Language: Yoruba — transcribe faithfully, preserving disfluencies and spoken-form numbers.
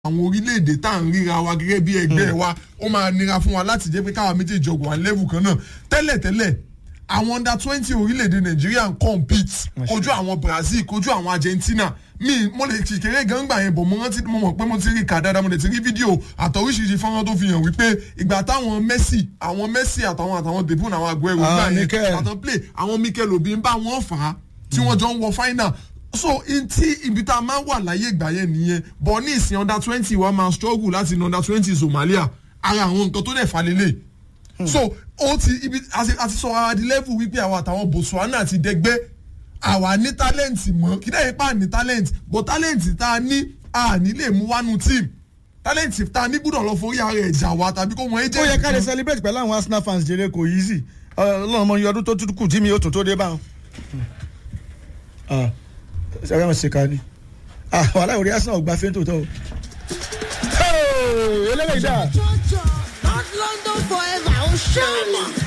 àwọn orílẹ̀-èdè tá à ń ríra wa gẹ́gẹ́ bí ẹgbẹ́ wa ó máa nira fún wa láti jẹ́ pé káwa méjèèjì ọgbọ̀n wà level kan náà tẹ́lẹ̀tẹ́lẹ̀ àwọn under twenty orílẹ̀-èdè Nàìjíríà ń compete kojú àwọn Brazil kojú àwọn Argentina mi mo lè ti kéré gangba yẹn bọ̀ mo rántí mo mọ̀ pé mo ti rí kà dáadáa mo lè ti rí fídíò àtọ̀ríṣiríṣi fọ́nrán tó fi hàn wípé ìgbà táwọn Messi àwọn Messi àtàwọn àtàwọn De Bruyne àwọn Aguero gbà yẹn àtàwọn play àwọn Mikel Obi ń bá wọn fà á tí wọ́n jọ ń wọ final so ntí ibi tá a máa wà láyé ìgbà yẹn nìyẹn but ní ìsìn under twenty wa máa struggle láti ní under twenty Somalia ara àwọn nǹkan tó dẹ̀ fà lélẹ̀ so ó ti ibi àti sọ ara di level wípé àwọn àtàwọn Botswana ti dẹgbẹ́ àwa ní talent mọ́ kí lẹ́yìn pa ní talent but talent tá a ní a ní lè mú wánu team talent tá a ní gbúdọ̀ lọ forí ara ẹ̀ jà wá tàbí kó mọ agent. ó yẹ ká lè celebrate pẹ̀lú àwọn Arsenal fans jèrè kò easy ọlọ́run mọ iye ọdún tó tún kù tí mi yóò tún tó dé báwọn. sẹ́yìn àwọn ṣèkà ni wàhálà ìwòrí Arsenal ò gba fẹ́ntò tó. eléyìí dà. Not London forever, oh, Shama.